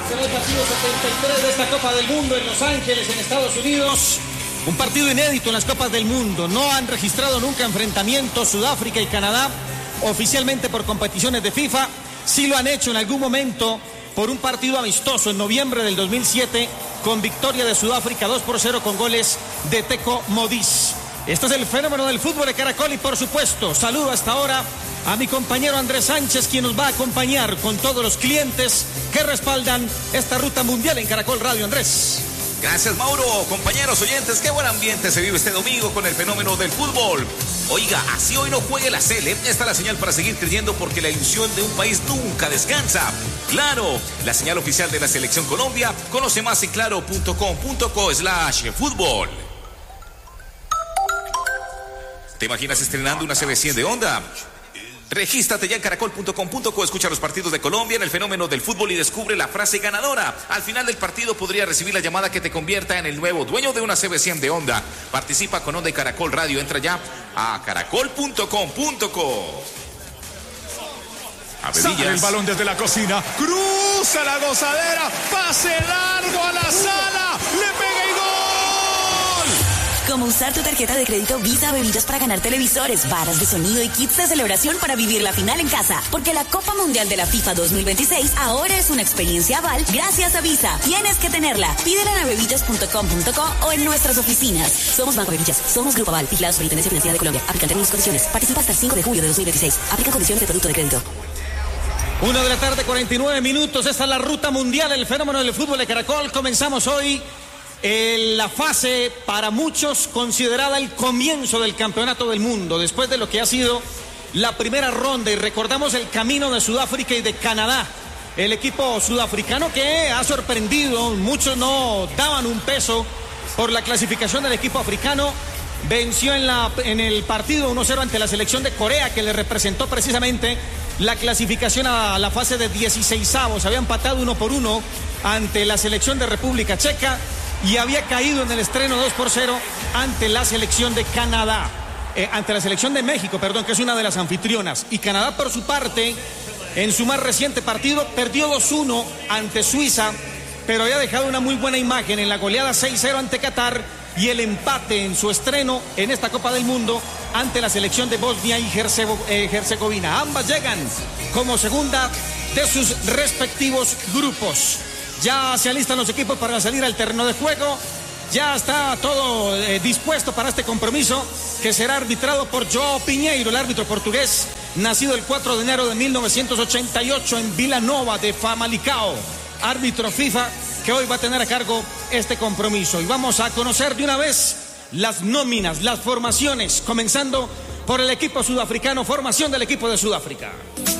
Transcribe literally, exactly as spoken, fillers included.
Será el partido setenta y tres de esta Copa del Mundo en Los Ángeles, en Estados Unidos. Un partido inédito en las Copas del Mundo. No han registrado nunca enfrentamientos Sudáfrica y Canadá oficialmente por competiciones de FIFA. Sí lo han hecho en algún momento por un partido amistoso en noviembre del dos mil siete con victoria de Sudáfrica dos por cero con goles de Teco Modis. Este es el fenómeno del fútbol de Caracol y por supuesto saludo hasta ahora a mi compañero Andrés Sánchez, quien nos va a acompañar con todos los clientes que respaldan esta ruta mundial en Caracol Radio. Andrés. Gracias, Mauro. Compañeros oyentes, qué buen ambiente se vive este domingo con el fenómeno del fútbol. Oiga, así hoy no juegue la Sele, esta es la señal para seguir creyendo porque la ilusión de un país nunca descansa. Claro, la señal oficial de la Selección Colombia. Conoce más en claro punto com punto co slash fútbol. ¿Te imaginas estrenando una C B cien de Onda? Regístrate ya en caracol punto com punto co, escucha los partidos de Colombia en el fenómeno del fútbol y descubre la frase ganadora. Al final del partido podría recibir la llamada que te convierta en el nuevo dueño de una C B cien de Onda. Participa con Onda y Caracol Radio. Entra ya a caracol punto com punto co. Sale el balón desde la cocina, cruza la gozadera, pase largo a la sala, le pega y gol. Como usar tu tarjeta de crédito Visa Bebidas para ganar televisores, varas de sonido y kits de celebración para vivir la final en casa. Porque la Copa Mundial de la FIFA dos mil veintiséis ahora es una experiencia Aval gracias a Visa. Tienes que tenerla. Pídela en bebidas punto com punto co o en nuestras oficinas. Somos Banco Bebidas, somos Grupo Aval, vigilados por Intendencia Financiera de Colombia. Aplican términos y condiciones. Participa hasta el cinco de julio de dos mil veintiséis. Aplican condiciones de producto de crédito. Una de la tarde, cuarenta y nueve minutos. Esta es la ruta mundial, el fenómeno del fútbol de Caracol. Comenzamos hoy en la fase, para muchos, considerada el comienzo del campeonato del mundo, después de lo que ha sido la primera ronda. Y recordamos el camino de Sudáfrica y de Canadá. El equipo sudafricano que ha sorprendido, muchos no daban un peso por la clasificación del equipo africano. Venció en, la, en el partido uno cero ante la selección de Corea, que le representó precisamente la clasificación a la fase de dieciseisavos. Había empatado uno por uno ante la selección de República Checa y había caído en el estreno dos por cero ante la selección de Canadá, eh, ante la selección de México, perdón, que es una de las anfitrionas. Y Canadá, por su parte, en su más reciente partido, perdió dos uno ante Suiza, pero había dejado una muy buena imagen en la goleada seis cero ante Qatar y el empate en su estreno en esta Copa del Mundo ante la selección de Bosnia y Herzegovina. Ambas llegan como segunda de sus respectivos grupos. Ya se alistan los equipos para salir al terreno de juego. Ya está todo eh, dispuesto para este compromiso que será arbitrado por João Pinheiro, el árbitro portugués, nacido el cuatro de enero de mil novecientos ochenta y ocho en Vila Nova de Famalicão. Árbitro FIFA que hoy va a tener a cargo este compromiso. Y vamos a conocer de una vez las nóminas, las formaciones, comenzando por el equipo sudafricano, formación del equipo de Sudáfrica.